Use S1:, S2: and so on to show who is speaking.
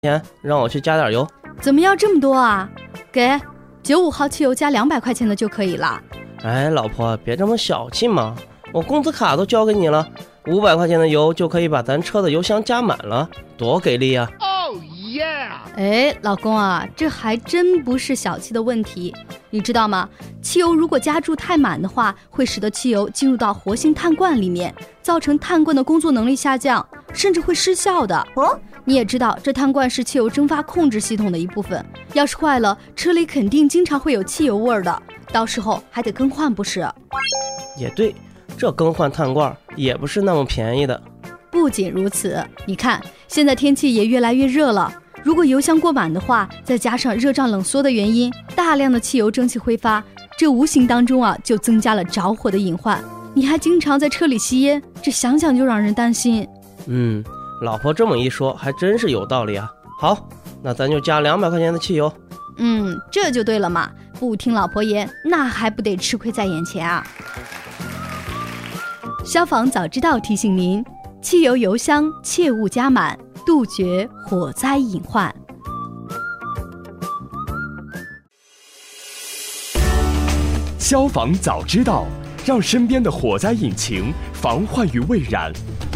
S1: 钱，让我去加点油。
S2: 怎么要这么多啊？给95号汽油加200块钱的就可以了。
S1: 哎，老婆，别这么小气嘛，我工资卡都交给你了，500块钱的油就可以把咱车的油箱加满了，多给力啊！
S2: 哎，老公啊，这还真不是小气的问题，你知道吗？汽油如果加注太满的话，会使得汽油进入到活性碳罐里面，造成碳罐的工作能力下降，甚至会失效的。你也知道，这碳罐是汽油蒸发控制系统的一部分，要是坏了，车里肯定经常会有汽油味的，到时候还得更换，不是？
S1: 也对，这更换碳罐也不是那么便宜的。
S2: 不仅如此，你看现在天气也越来越热了，如果油箱过满的话，再加上热胀冷缩的原因，大量的汽油蒸汽挥发，这无形当中就增加了着火的隐患。你还经常在车里吸烟，这想想就让人担心。
S1: 老婆这么一说还真是有道理啊。好，那咱就加200块钱的汽油。
S2: 这就对了嘛，不听老婆言，那还不得吃亏在眼前啊。消防早知道提醒您，汽油油箱切勿加满，杜绝火灾隐患。
S3: 消防早知道，让身边的火灾引擎防患于未然。